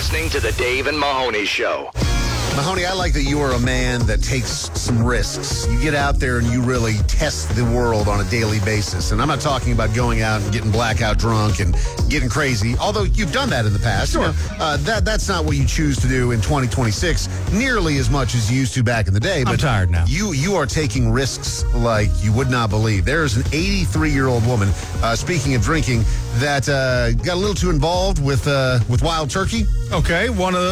listening to The Dave and Mahoney Show. Mahoney, I like that you are a man that takes some risks. You get out there and you really test the world on a daily basis. And I'm not talking about going out and getting blackout drunk and getting crazy, although you've done that in the past. Sure. That's not what you choose to do in 2026 nearly as much as you used to back in the day. But I'm tired now. You are taking risks like you would not believe. There is an 83-year-old woman, speaking of drinking, that got a little too involved with wild turkey. Okay, one of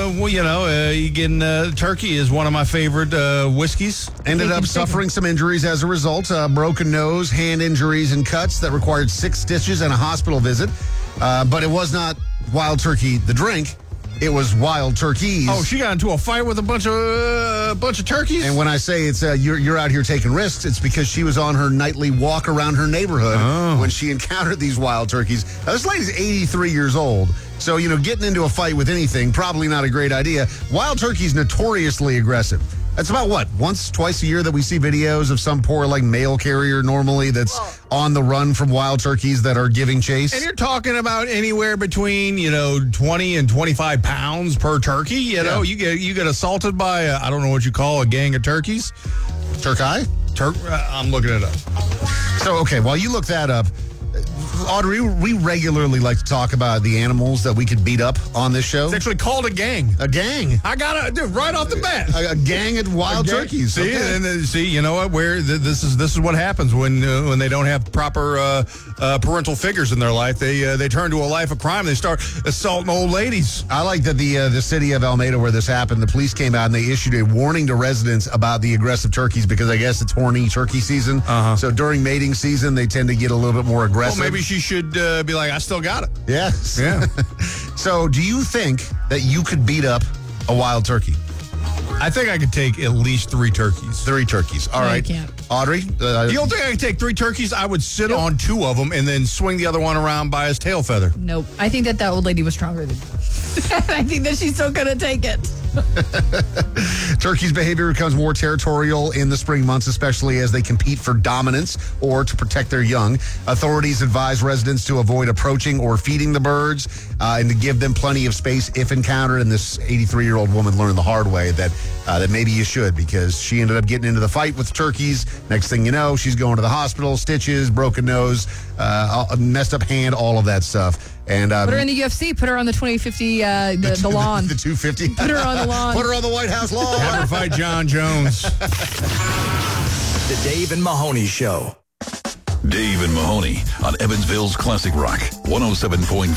the, turkey is one of my favorite whiskeys. Ended up suffering some injuries as a result. Broken nose, hand injuries, and cuts that required 6 stitches and a hospital visit. But it was not wild turkey, the drink. It was wild turkeys. Oh, she got into a fight with a bunch of turkeys? And when I say it's you're out here taking risks, it's because she was on her nightly walk around her neighborhood when she encountered these wild turkeys. Now, this lady's 83 years old. So, getting into a fight with anything, probably not a great idea. Wild turkey's notoriously aggressive. That's about once, twice a year that we see videos of some poor, mail carrier normally that's on the run from wild turkeys that are giving chase. And you're talking about anywhere between, 20 and 25 pounds per turkey. You get assaulted by, I don't know what you call a gang of turkeys. Turkey? I'm looking it up. So, okay, while you look that up, Audrey, we regularly like to talk about the animals that we could beat up on this show. It's actually called a gang. A gang. I got to right off the bat. A gang of wild turkeys. See, okay. and see, you know what? This is what happens when they don't have proper parental figures in their life. They turn to a life of crime. They start assaulting old ladies. I like that the city of Almeda, where this happened, the police came out and they issued a warning to residents about the aggressive turkeys because I guess it's horny turkey season. So during mating season, they tend to get a little bit more aggressive. Well, maybe she should be like, I still got it. Yes. Yeah. So do you think that you could beat up a wild turkey? I think I could take at least 3 turkeys. 3 turkeys. All right. I can't. Audrey? You don't think I could take 3 turkeys? I would sit on 2 of them and then swing the other one around by his tail feather. Nope. I think that old lady was stronger than me. I think that she's still going to take it. Turkeys' behavior becomes more territorial in the spring months, especially as they compete for dominance or to protect their young. Authorities advise residents to avoid approaching or feeding the birds and to give them plenty of space if encountered. And this 83-year-old woman learned the hard way that maybe you should, because she ended up getting into the fight with turkeys. Next thing you know, she's going to the hospital, stitches, broken nose, messed up hand, all of that stuff. And put her in the UFC. Put her on the 2050, the lawn. The 250. Put her on the lawn. Put her on the White House lawn. Have her fight John Jones. The Dave and Mahoney Show. Dave and Mahoney on Evansville's Classic Rock, 107.5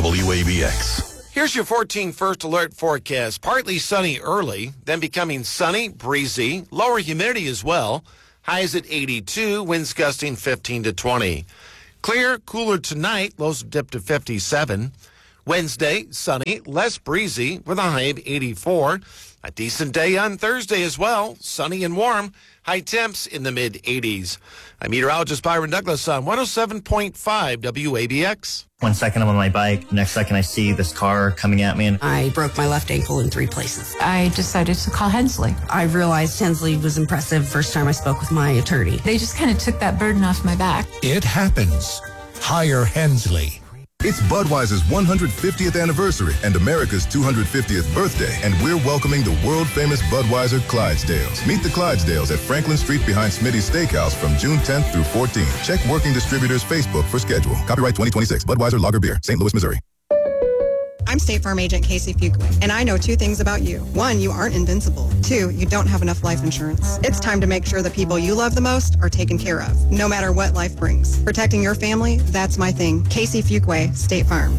WABX. Here's your 14 first alert forecast. Partly sunny early, then becoming sunny, breezy, lower humidity as well. Highs at 82, winds gusting 15 to 20. Clear, cooler tonight, lows dip to 57. Wednesday, sunny, less breezy with a high of 84. A decent day on Thursday as well, sunny and warm. High temps in the mid-80s. I'm meteorologist Byron Douglas on 107.5 WABX. 1 second I'm on my bike, next second I see this car coming at me. And I broke my left ankle in 3 places. I decided to call Hensley. I realized Hensley was impressive first time I spoke with my attorney. They just kind of took that burden off my back. It happens. Hire Hensley. It's Budweiser's 150th anniversary and America's 250th birthday, and we're welcoming the world-famous Budweiser Clydesdales. Meet the Clydesdales at Franklin Street behind Smitty's Steakhouse from June 10th through 14th. Check Working Distributors Facebook for schedule. Copyright 2026, Budweiser Lager Beer, St. Louis, Missouri. I'm State Farm Agent Casey Fuqua, and I know 2 things about you. 1, you aren't invincible. 2, you don't have enough life insurance. It's time to make sure the people you love the most are taken care of, no matter what life brings. Protecting your family, that's my thing. Casey Fuqua, State Farm.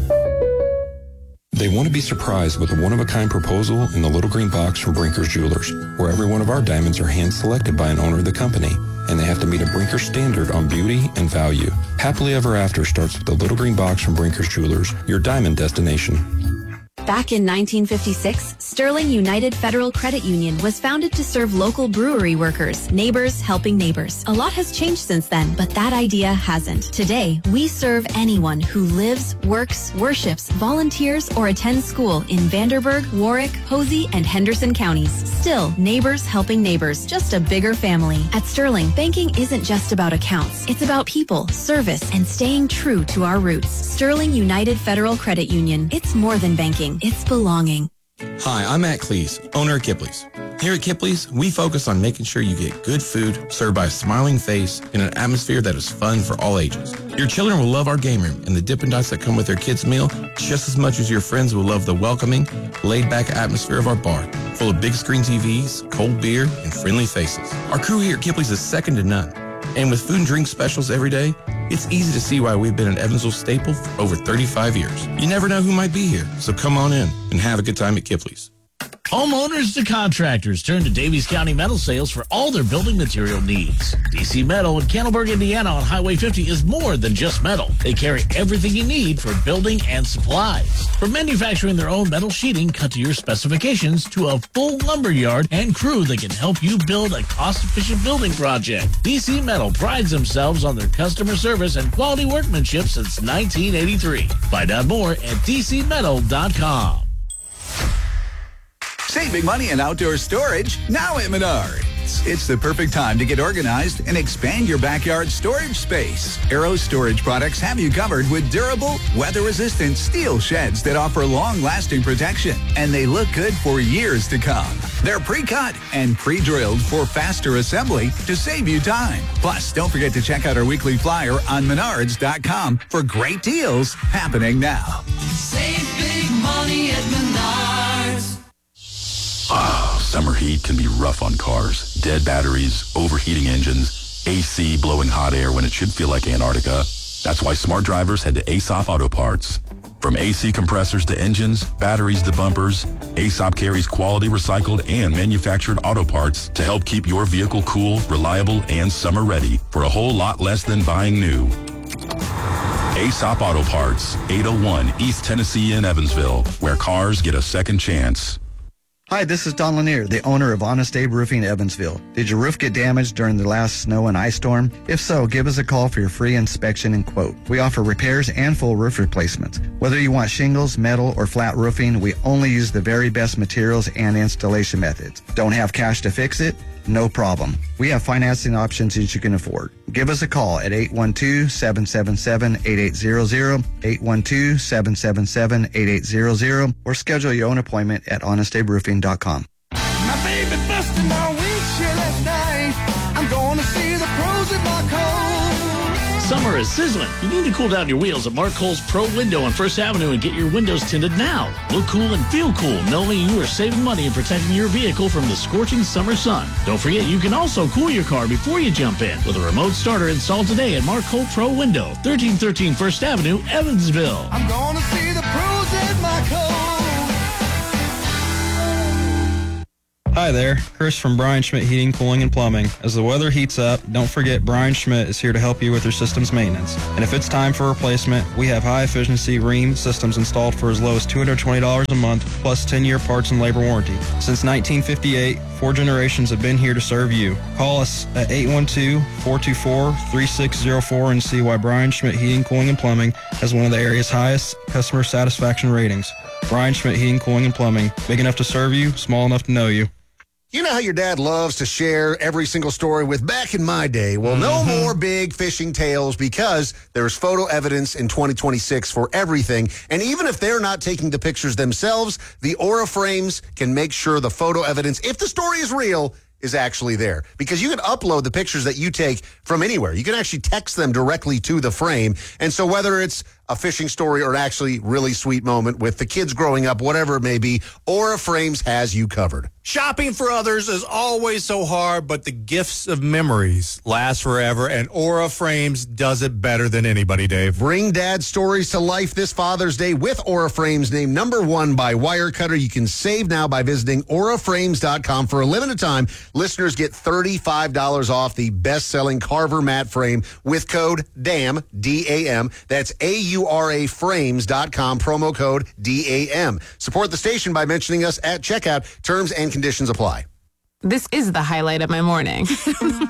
They want to be surprised with a one-of-a-kind proposal in the little green box from Brinker's Jewelers, where every one of our diamonds are hand-selected by an owner of the company, and they have to meet a Brinker standard on beauty and value. Happily Ever After starts with the little green box from Brinker's Jewelers, your diamond destination. Back in 1956, Sterling United Federal Credit Union was founded to serve local brewery workers, neighbors helping neighbors. A lot has changed since then, but that idea hasn't. Today, we serve anyone who lives, works, worships, volunteers, or attends school in Vanderburgh, Warwick, Posey, and Henderson counties. Still, neighbors helping neighbors, just a bigger family. At Sterling, banking isn't just about accounts. It's about people, service, and staying true to our roots. Sterling United Federal Credit Union. It's more than banking. belonging. It's belonging. Hi, I'm Matt Cleese, owner of Kipley's. Here at Kipley's, we focus on making sure you get good food served by a smiling face in an atmosphere that is fun for all ages. Your children will love our game room and the Dippin' Dots that come with their kids' meal just as much as your friends will love the welcoming, laid-back atmosphere of our bar, full of big screen TVs, cold beer, and friendly faces. Our crew here at Kipley's is second to none. And with food and drink specials every day, it's easy to see why we've been an Evansville staple for over 35 years. You never know who might be here, so come on in and have a good time at Kipley's. Homeowners to contractors turn to Davies County Metal Sales for all their building material needs. DC Metal in Candleburg, Indiana on Highway 50 is more than just metal. They carry everything you need for building and supplies. From manufacturing their own metal sheeting cut to your specifications to a full lumber yard and crew that can help you build a cost-efficient building project. DC Metal prides themselves on their customer service and quality workmanship since 1983. Find out more at dcmetal.com. Save big money in outdoor storage now at Menards. It's the perfect time to get organized and expand your backyard storage space. Arrow Storage products have you covered with durable, weather-resistant steel sheds that offer long-lasting protection, and they look good for years to come. They're pre-cut and pre-drilled for faster assembly to save you time. Plus, don't forget to check out our weekly flyer on Menards.com for great deals happening now. Save big money at Menards. Summer heat can be rough on cars. Dead batteries, overheating engines, AC blowing hot air when it should feel like Antarctica. That's why smart drivers head to Aesop Auto Parts. From AC compressors to engines, batteries to bumpers, Aesop carries quality recycled and manufactured auto parts to help keep your vehicle cool, reliable, and summer ready for a whole lot less than buying new. Aesop Auto Parts, 801 East Tennessee in Evansville, where cars get a second chance. Hi, this is Don Lanier, the owner of Honest Abe Roofing Evansville. Did your roof get damaged during the last snow and ice storm? If so, give us a call for your free inspection and quote. We offer repairs and full roof replacements. Whether you want shingles, metal, or flat roofing, we only use the very best materials and installation methods. Don't have cash to fix it? No problem. We have financing options that you can afford. Give us a call at 812-777-8800, 812-777-8800, or schedule your own appointment at honestaberoofing.com. My baby busted my windshield last night. I'm going to see the pros at Mark Cole. Summer is sizzling. You need to cool down your wheels at Mark Cole's Pro Window on First Avenue and get your windows tinted now. Look cool and feel cool knowing you are saving money and protecting your vehicle from the scorching summer sun. Don't forget, you can also cool your car before you jump in with a remote starter installed today at Mark Cole Pro Window, 1313 First Avenue, Evansville. I'm going to see the pros at Mark Cole. Hi there, Chris from Brian Schmidt Heating, Cooling, and Plumbing. As the weather heats up, don't forget Brian Schmidt is here to help you with your system's maintenance. And if it's time for replacement, we have high-efficiency Rheem systems installed for as low as $220 a month, plus 10-year parts and labor warranty. Since 1958, 4 generations have been here to serve you. Call us at 812-424-3604 and see why Brian Schmidt Heating, Cooling, and Plumbing has one of the area's highest customer satisfaction ratings. Brian Schmidt Heating, Cooling, and Plumbing. Big enough to serve you, small enough to know you. You know how your dad loves to share every single story with back in my day? Well, no more big fishing tales because there's photo evidence in 2026 for everything. And even if they're not taking the pictures themselves, the Aura frames can make sure the photo evidence, if the story is real, is actually there. Because you can upload the pictures that you take from anywhere. You can actually text them directly to the frame. And so whether it's a fishing story or an actually really sweet moment with the kids growing up, whatever it may be, Aura Frames has you covered. Shopping for others is always so hard, but the gifts of memories last forever, and Aura Frames does it better than anybody, Dave. Bring Dad's stories to life this Father's Day with Aura Frames, named #1 by Wirecutter. You can save now by visiting auraframes.com. For a limited time, listeners get $35 off the best-selling Carver mat frame with code DAM, D-A-M. That's auraframes.com, promo code DAM. Support the station by mentioning us at checkout. Terms and conditions apply. This is the highlight of my morning.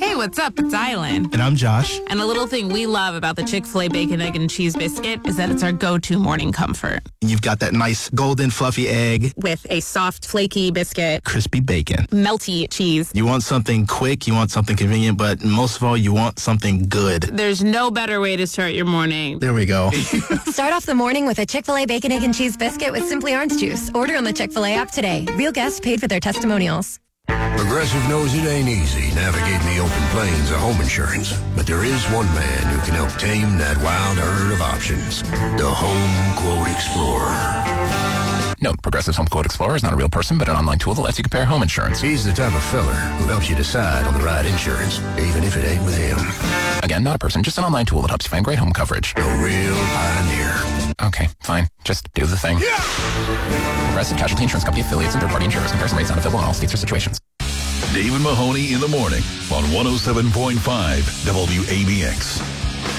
Hey, what's up? It's Island. And I'm Josh. And a little thing we love about the Chick-fil-A Bacon, Egg, and Cheese Biscuit is that it's our go-to morning comfort. You've got that nice golden fluffy egg. With a soft, flaky biscuit. Crispy bacon. Melty cheese. You want something quick, you want something convenient, but most of all, you want something good. There's no better way to start your morning. There we go. Start off the morning with a Chick-fil-A Bacon, Egg, and Cheese Biscuit with Simply Orange Juice. Order on the Chick-fil-A app today. Real guests paid for their testimonials. Progressive knows it ain't easy navigating the open plains of home insurance, but there is one man who can help tame that wild herd of options. The Home Quote Explorer. Note, Progressive's Home Quote Explorer is not a real person, but an online tool that lets you compare home insurance. He's the type of feller who helps you decide on the right insurance, even if it ain't with him. Again, not a person, just an online tool that helps you find great home coverage. A real pioneer. Okay, fine. Just do the thing. Yeah! Progressive Casualty Insurance Company affiliates and third-party insurers. Comparison rates not available in all states or situations. Dave and Mahoney in the morning on 107.5 WABX.